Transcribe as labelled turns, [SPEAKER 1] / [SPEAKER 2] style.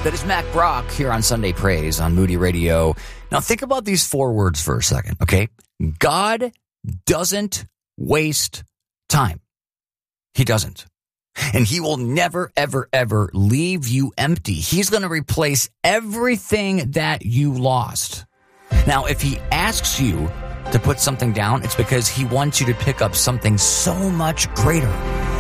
[SPEAKER 1] That is Mac Brock here on Sunday Praise on Moody Radio. Now think about these 4 words for a second, okay? God doesn't waste time. He doesn't. And he will never, ever, ever leave you empty. He's going to replace everything that you lost. Now, if he asks you to put something down, it's because he wants you to pick up something so much greater.